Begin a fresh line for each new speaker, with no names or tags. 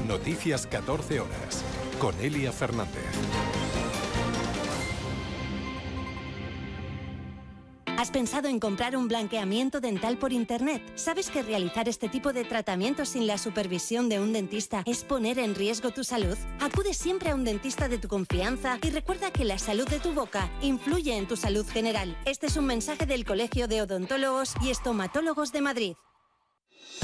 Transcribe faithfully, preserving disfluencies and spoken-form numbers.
Noticias catorce horas, con Elia Fernández.
¿Has pensado en comprar un blanqueamiento dental por internet? ¿Sabes que realizar este tipo de tratamientos sin la supervisión de un dentista es poner en riesgo tu salud? Acude siempre a un dentista de tu confianza y recuerda que la salud de tu boca influye en tu salud general. Este es un mensaje del Colegio de Odontólogos y Estomatólogos de Madrid.